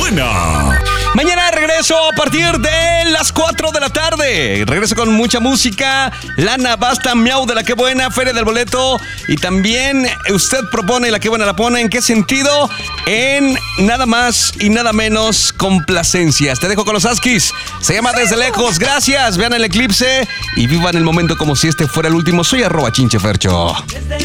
buena. Mañana regreso a partir de las 4 de la tarde. Regreso con mucha música. Lana, Basta, Miau de La Que Buena, Feria del Boleto. Y también usted propone La Que Buena la pone. ¿En qué sentido? En nada más y nada menos complacencias. Te dejo con los Askis. Se llama Desde Lejos. Gracias. Vean el eclipse y vivan el momento como si este fuera el último. Soy @chinchefercho.